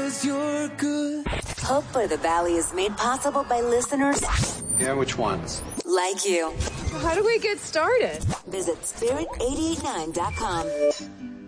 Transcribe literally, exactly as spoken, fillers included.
'cause you're good. Hope for the Valley is made possible by listeners Yeah, which ones? like you. How do we get started? Visit spirit eight eight nine dot com.